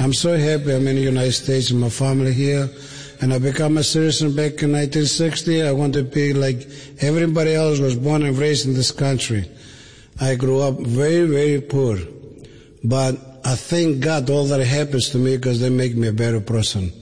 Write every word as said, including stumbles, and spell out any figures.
I'm so happy I'm in the United States and my family here. And I became a citizen back in nineteen sixty. I want to be like everybody else was born and raised in this country. I grew up very, very poor. But I thank God all that happens to me because they make me a better person.